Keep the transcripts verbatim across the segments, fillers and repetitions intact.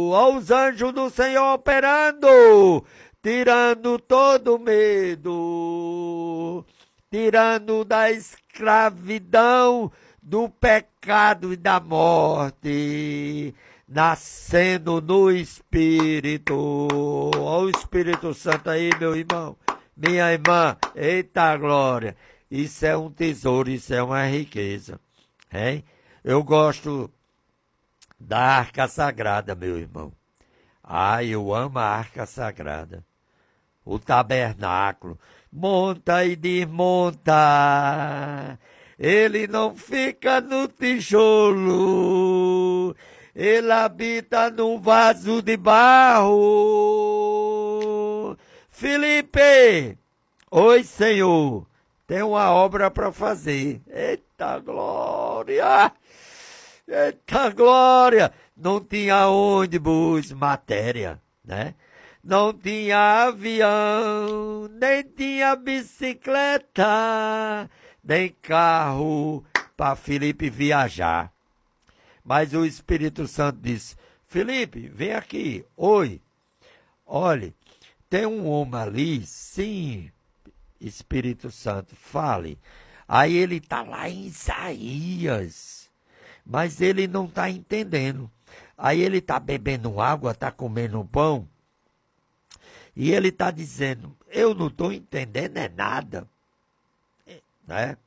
Olha os anjos do Senhor operando, tirando todo medo, tirando da escravidão, do pecado e da morte, nascendo no Espírito. Olha o Espírito Santo aí, meu irmão, minha irmã, eita glória, isso é um tesouro, isso é uma riqueza, hein? Eu gosto da Arca Sagrada, meu irmão. Ah, eu amo a Arca Sagrada, o tabernáculo, monta e desmonta, ele não fica no tijolo, ele habita num vaso de barro. Felipe, oi Senhor, tem uma obra para fazer. Eita glória, eita glória. Não tinha ônibus, matéria, né? Não tinha avião, nem tinha bicicleta, nem carro para Felipe viajar. Mas o Espírito Santo disse, Felipe, vem aqui, oi, olhe, tem um homem ali, sim, Espírito Santo, fale. Aí ele está lá em Isaías, mas ele não está entendendo. Aí ele está bebendo água, está comendo pão, e ele está dizendo, eu não estou entendendo é nada, né?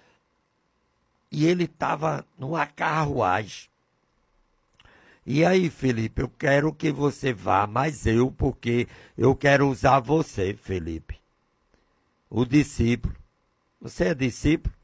E ele estava numa carruagem. E aí, Felipe, eu quero que você vá, mas eu, porque eu quero usar você, Felipe, o discípulo. Você é discípulo?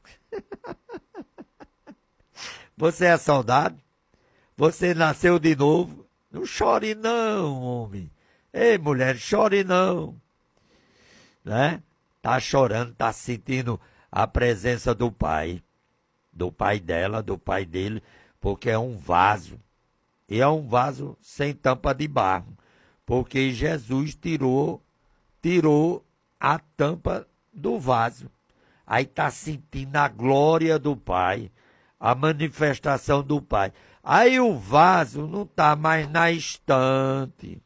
Você é soldado? Você nasceu de novo? Não chore não, homem. Ei, mulher, chore não. Né? Tá chorando, tá sentindo a presença do pai. Do pai dela, do pai dele, porque é um vaso. E é um vaso sem tampa de barro, porque Jesus tirou, tirou a tampa do vaso. Aí está sentindo a glória do Pai, a manifestação do Pai. Aí o vaso não está mais na estante,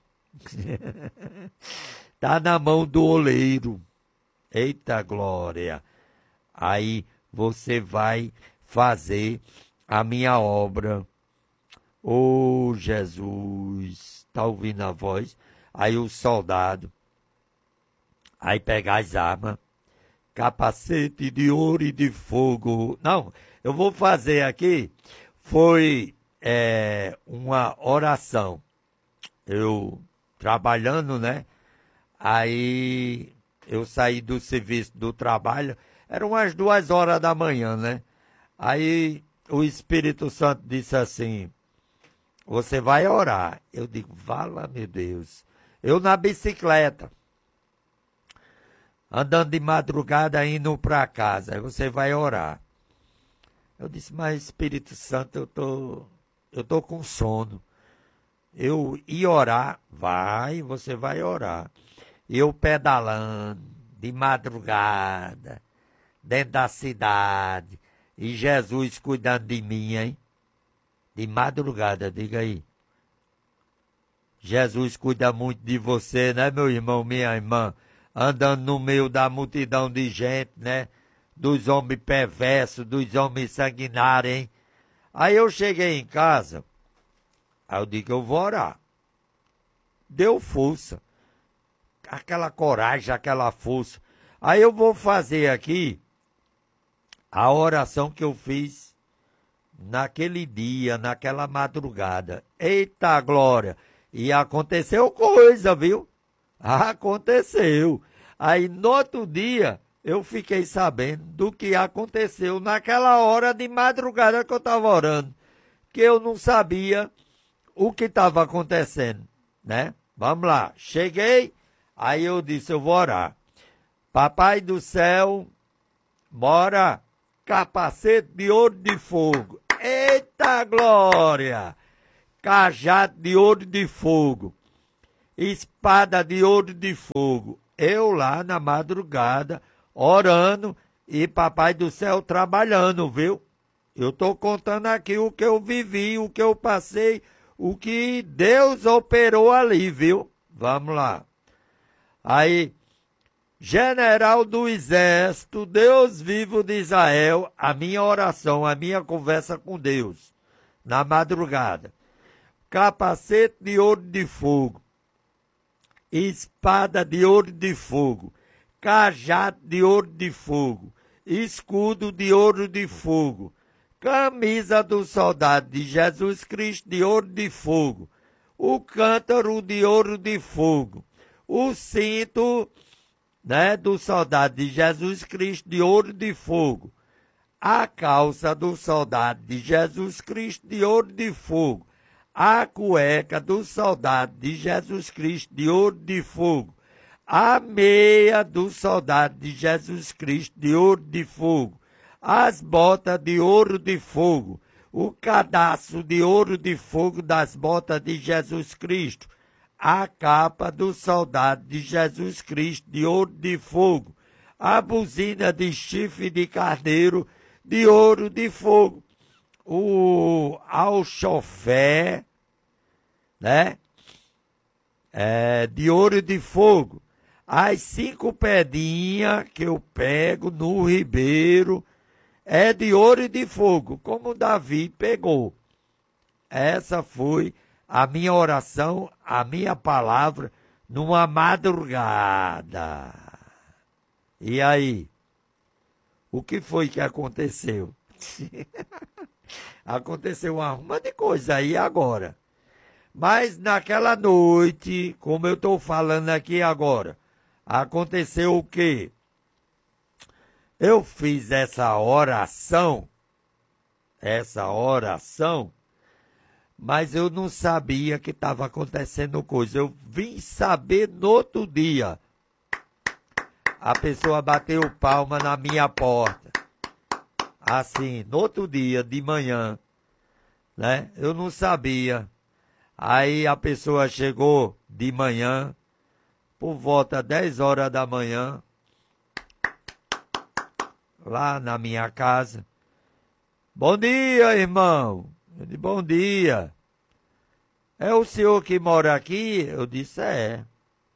está na mão do oleiro. Eita glória! Aí você vai fazer a minha obra. Oh, Jesus, tá ouvindo a voz? Aí o soldado, aí pega as armas, capacete de ouro e de fogo. Não, eu vou fazer aqui, foi é, uma oração. Eu trabalhando, né? Aí eu saí do serviço do trabalho, eram umas duas horas da manhã, né? Aí o Espírito Santo disse assim, você vai orar. Eu digo, vala, meu Deus. Eu na bicicleta, andando de madrugada, indo para casa. Aí você vai orar. Eu disse, mas Espírito Santo, eu tô, eu tô com sono. Eu ia orar, vai, você vai orar. Eu pedalando, de madrugada, dentro da cidade, e Jesus cuidando de mim, hein? De madrugada, diga aí. Jesus cuida muito de você, né, meu irmão, minha irmã? Andando no meio da multidão de gente, né? Dos homens perversos, dos homens sanguinários, hein? Aí eu cheguei em casa, aí eu digo, eu vou orar. Deu força. Aquela coragem, aquela força. Aí eu vou fazer aqui a oração que eu fiz naquele dia, naquela madrugada. Eita glória! E aconteceu coisa, viu? Aconteceu. Aí no outro dia, eu fiquei sabendo do que aconteceu naquela hora de madrugada que eu estava orando. Que eu não sabia o que estava acontecendo, né? Vamos lá. Cheguei, aí eu disse, eu vou orar. Papai do céu, bora, capacete de ouro de fogo. Eita glória! Cajado de ouro de fogo, espada de ouro de fogo. Eu lá na madrugada, orando, e papai do céu trabalhando, viu? Eu estou contando aqui o que eu vivi, o que eu passei, o que Deus operou ali, viu? Vamos lá. Aí, general do exército, Deus vivo de Israel, a minha oração, a minha conversa com Deus, na madrugada. Capacete de ouro de fogo, espada de ouro de fogo, cajado de ouro de fogo, escudo de ouro de fogo, camisa do soldado de Jesus Cristo de ouro de fogo, o cântaro de ouro de fogo, o cinto, né, do soldado de Jesus Cristo de ouro de fogo, a calça do soldado de Jesus Cristo de ouro de fogo, a cueca do soldado de Jesus Cristo de ouro de fogo, a meia do soldado de Jesus Cristo de ouro de fogo, as botas de ouro de fogo, o cadastro de ouro de fogo das botas de Jesus Cristo, a capa do soldado de Jesus Cristo de ouro de fogo, a buzina de chifre de carneiro de ouro de fogo, o alchofé, né? É, de ouro de fogo, as cinco pedrinhas que eu pego no ribeiro é de ouro de fogo, como Davi pegou. Essa foi a minha oração, a minha palavra, numa madrugada. E aí? O que foi que aconteceu? Aconteceu uma arruma de coisa aí agora. Mas naquela noite, como eu estou falando aqui agora, aconteceu o quê? Eu fiz essa oração, essa oração, mas eu não sabia que estava acontecendo coisa. Eu vim saber no outro dia. A pessoa bateu palma na minha porta. Assim, no outro dia, de manhã, né? Eu não sabia. Aí a pessoa chegou de manhã, por volta dez horas da manhã, lá na minha casa. Bom dia, irmão. Eu disse, bom dia. É o senhor que mora aqui? Eu disse, é.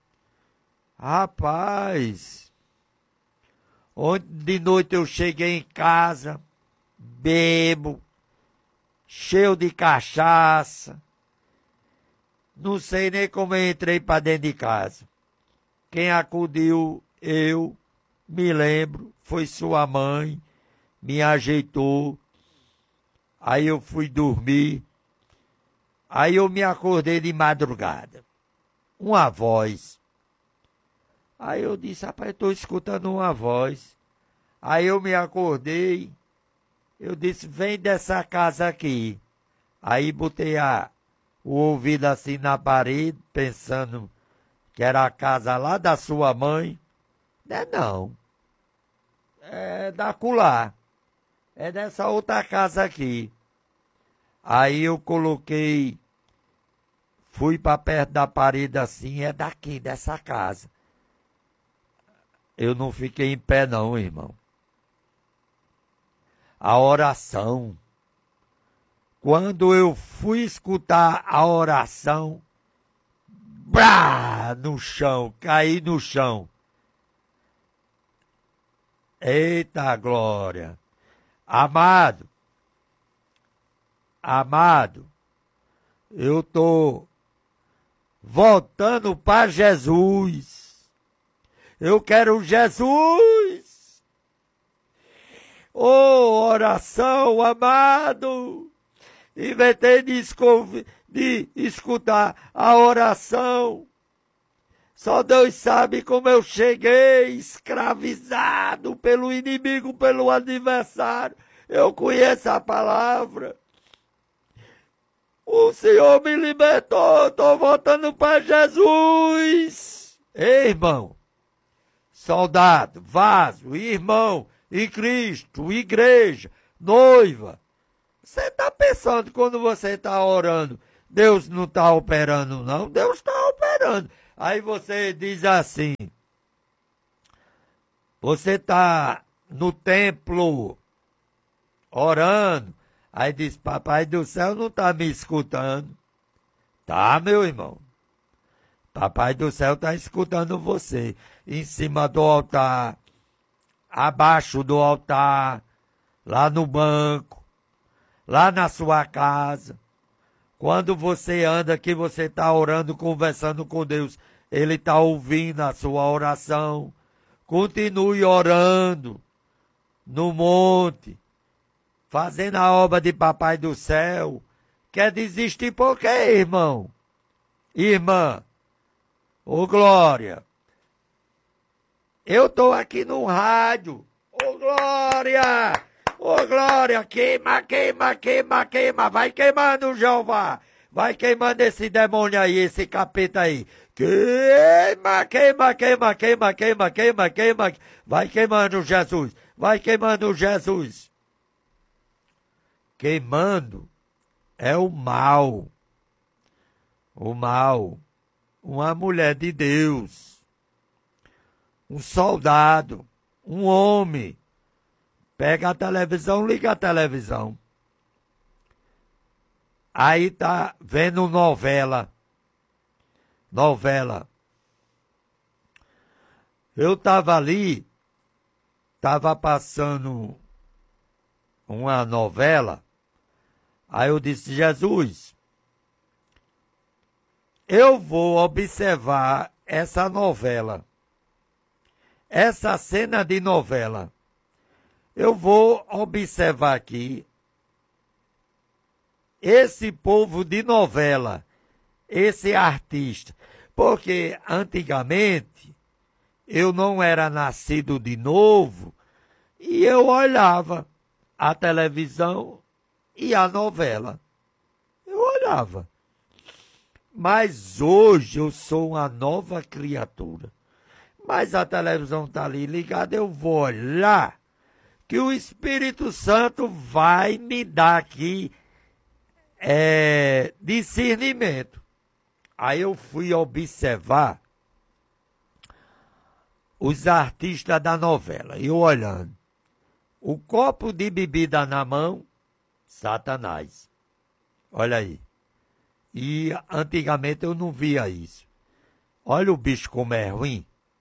Rapaz, ontem de noite eu cheguei em casa, bebo, cheio de cachaça. Não sei nem como eu entrei para dentro de casa. Quem acudiu, eu me lembro, foi sua mãe, me ajeitou. Aí eu fui dormir. Aí eu me acordei de madrugada. Uma voz. Aí eu disse, rapaz, estou escutando uma voz. Aí eu me acordei. Eu disse, vem dessa casa aqui. Aí botei a, o ouvido assim na parede, pensando que era a casa lá da sua mãe. Não é não. É da acolá. É dessa outra casa aqui. Aí eu coloquei, fui para perto da parede assim, é daqui, dessa casa. Eu não fiquei em pé não, irmão. A oração. Quando eu fui escutar a oração, brá, no chão, caí no chão. Eita glória! Amado, amado, eu estou voltando para Jesus. Eu quero Jesus. Oh, oração, amado. Inventei de, de escutar a oração. Só Deus sabe como eu cheguei escravizado pelo inimigo, pelo adversário. Eu conheço a palavra. O Senhor me libertou, estou voltando para Jesus. Ei, irmão, soldado, vaso, irmão, em Cristo, igreja, noiva. Você está pensando quando você está orando, Deus não está operando, não? Deus está operando. Aí você diz assim, você está no templo orando, aí diz, papai do céu não está me escutando. Tá, meu irmão? Papai do céu está escutando você. Em cima do altar, abaixo do altar, lá no banco, lá na sua casa. Quando você anda que você está orando, conversando com Deus, Ele está ouvindo a sua oração. Continue orando no monte, fazendo a obra de Papai do céu. Quer desistir por quê, irmão? Irmã, ô Glória, eu estou aqui no rádio. Ô Glória, ô Glória, queima, queima, queima, queima. Vai queimando, Jeová. Vai queimando esse demônio aí, esse capeta aí. Queima, queima, queima, queima, queima, queima, queima. Vai queimando, Jesus. Vai queimando, Jesus. Queimando é o mal. O mal. Uma mulher de Deus. Um soldado. Um homem. Pega a televisão, liga a televisão. Aí tá vendo novela. Novela. Eu tava ali, tava passando uma novela. Aí eu disse, Jesus, eu vou observar essa novela. Essa cena de novela. Eu vou observar aqui esse povo de novela, esse artista. Porque antigamente eu não era nascido de novo e eu olhava a televisão e a novela. Eu olhava. Mas hoje eu sou uma nova criatura. Mas a televisão está ali ligada, eu vou olhar que o Espírito Santo vai me dar aqui é, discernimento. Aí eu fui observar os artistas da novela, eu olhando. O copo de bebida na mão, Satanás. Olha aí. E antigamente eu não via isso. Olha o bicho como é ruim.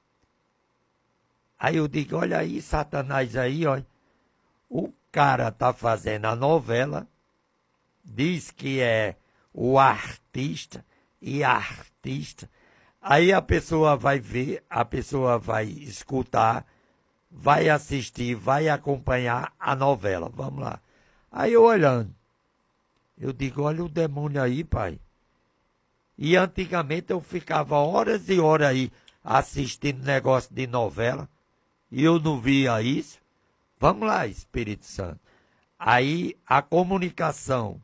Aí eu digo, olha aí, Satanás aí, olha. O cara tá fazendo a novela, diz que é o artista e artista. Aí a pessoa vai ver, a pessoa vai escutar, vai assistir, vai acompanhar a novela. Vamos lá. Aí eu olhando, eu digo, olha o demônio aí, pai. E antigamente eu ficava horas e horas aí assistindo negócio de novela e eu não via isso. Vamos lá, Espírito Santo. Aí a comunicação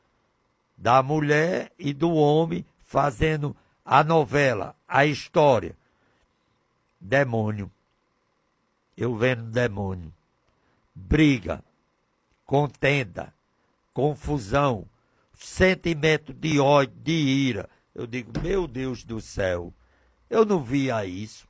da mulher e do homem fazendo a novela, a história. Demônio. Eu vendo demônio. Briga, contenda, confusão, sentimento de ódio, de ira. Eu digo, meu Deus do céu, eu não via isso.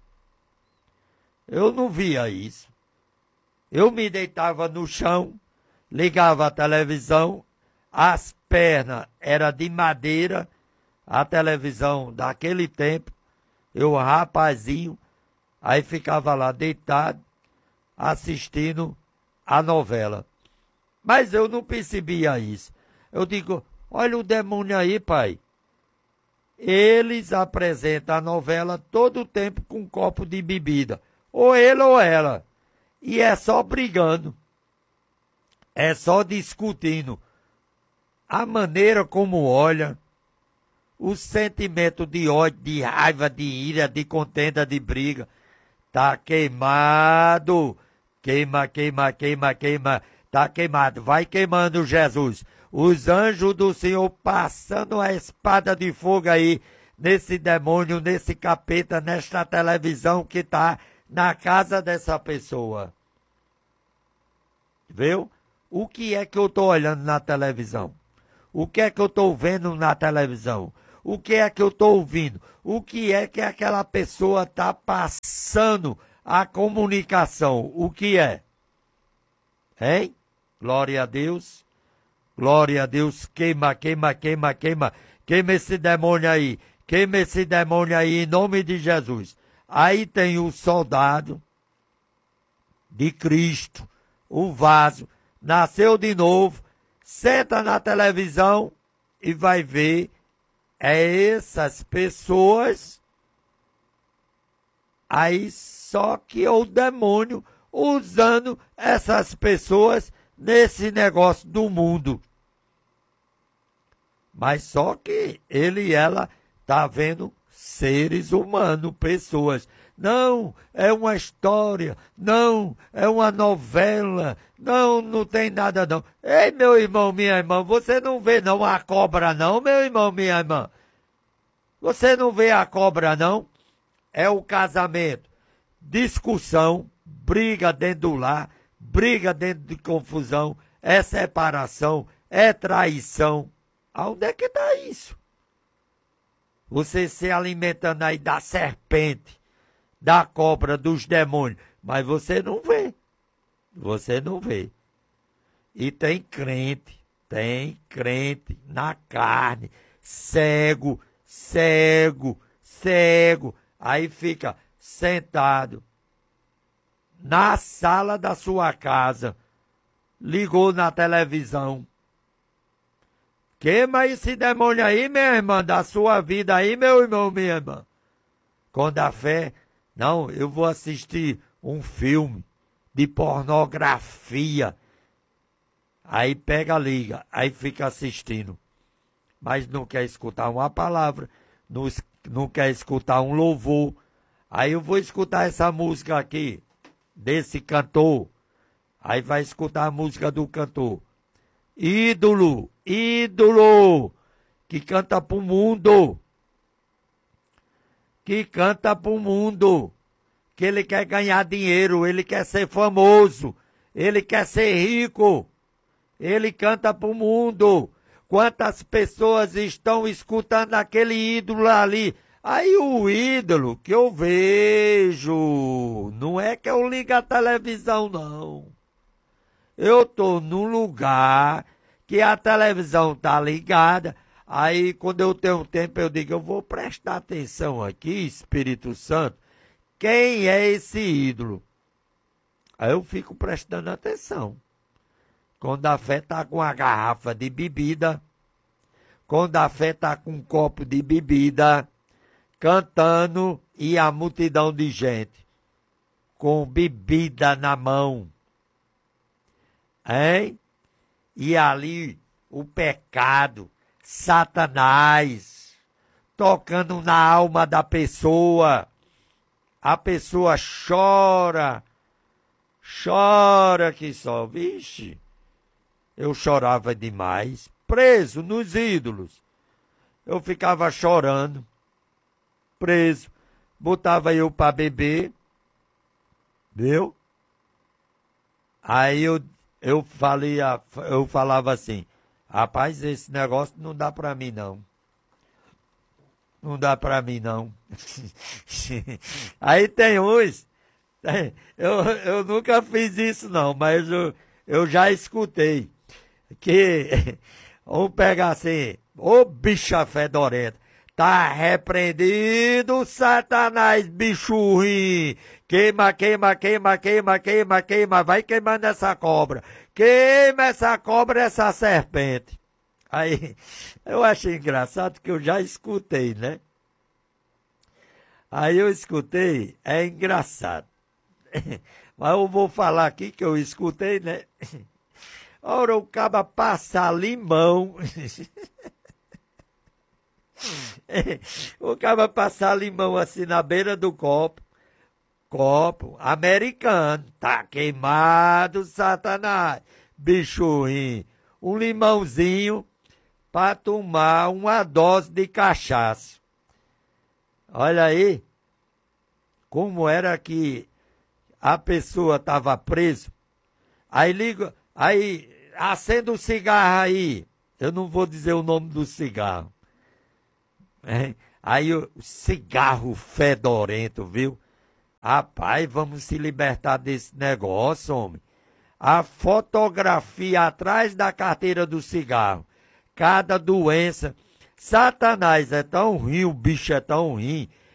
Eu não via isso. Eu me deitava no chão, ligava a televisão, as pernas eram de madeira, a televisão daquele tempo, eu rapazinho, aí ficava lá deitado, assistindo a novela. Mas eu não percebia isso. Eu digo, olha o demônio aí, pai. Eles apresentam a novela todo o tempo com um copo de bebida. Ou ele ou ela. E é só brigando. É só discutindo. A maneira como olha, o sentimento de ódio, de raiva, de ira, de contenda, de briga, tá queimado. Queima, queima, queima, queima. Tá queimado. Vai queimando, Jesus. Os anjos do Senhor passando a espada de fogo aí, nesse demônio, nesse capeta, nesta televisão que tá na casa dessa pessoa. Viu? O que é que eu estou olhando na televisão? O que é que eu estou vendo na televisão? O que é que eu estou ouvindo? O que é que aquela pessoa está passando a comunicação? O que é? Hein? Glória a Deus. Glória a Deus. Queima, queima, queima, queima. queima esse demônio aí, queima esse demônio aí em nome de Jesus. Aí tem o soldado de Cristo, o vaso, nasceu de novo, senta na televisão e vai ver é essas pessoas, aí só que o demônio usando essas pessoas nesse negócio do mundo. Mas só que ele e ela tá vendo seres humanos, pessoas. Não, é uma história. Não, é uma novela. Não, não tem nada não. Ei, meu irmão, minha irmã, você não vê não a cobra não, meu irmão, minha irmã? Você não vê a cobra não? É o casamento. Discussão, briga dentro do lar, briga dentro de confusão, é separação, é traição. Aonde é que está isso? Você se alimentando aí da serpente, da cobra, dos demônios, mas você não vê. Você não vê. E tem crente, tem crente na carne, cego, cego, cego. Aí fica sentado na sala da sua casa, ligou na televisão. Queima esse demônio aí, minha irmã, da sua vida aí, meu irmão, minha irmã. Com a fé, não, eu vou assistir um filme de pornografia. Aí pega, liga, aí fica assistindo. Mas não quer escutar uma palavra, não, não quer escutar um louvor. Aí eu vou escutar essa música aqui, desse cantor. Aí vai escutar a música do cantor. Ídolo, ídolo, que canta pro mundo, que canta pro mundo, que ele quer ganhar dinheiro, ele quer ser famoso, ele quer ser rico, ele canta pro mundo. Quantas pessoas estão escutando aquele ídolo ali? Aí o ídolo que eu vejo, não é que eu ligo a televisão, não. Eu tô num lugar que a televisão tá ligada, aí quando eu tenho tempo eu digo, eu vou prestar atenção aqui, Espírito Santo, quem é esse ídolo? Aí eu fico prestando atenção. Quando a fé tá com a garrafa de bebida, quando a fé tá com um copo de bebida, cantando e a multidão de gente com bebida na mão. Hein? E ali o pecado, Satanás, tocando na alma da pessoa. A pessoa chora, chora que só. Vixe, eu chorava demais, preso nos ídolos. Eu ficava chorando, preso. Botava eu para beber, viu? Aí eu Eu, falei, eu falava assim, rapaz, esse negócio não dá pra mim, não. Não dá pra mim, não. Aí tem uns, eu, eu nunca fiz isso, não, mas eu, eu já escutei, que vamos pegar assim, ô bicha fedorenta, tá repreendido, Satanás, bicho ruim. Queima, queima, queima, queima, queima, queima, vai queimando essa cobra. Queima essa cobra, essa serpente. Aí, eu achei engraçado que eu já escutei, né? Aí eu escutei, é engraçado. Mas eu vou falar aqui que eu escutei, né? Ora, o caba passa limão. O caba passa limão assim na beira do copo. Copo americano, tá queimado, Satanás, bicho ruim. Um limãozinho para tomar uma dose de cachaça. Olha aí, como era que a pessoa estava presa. Aí liga, aí acende o cigarro aí. Eu não vou dizer o nome do cigarro. É, aí o cigarro fedorento, viu? Rapaz, vamos se libertar desse negócio, homem. A fotografia atrás da carteira do cigarro. Cada doença. Satanás é tão ruim, o bicho é tão ruim,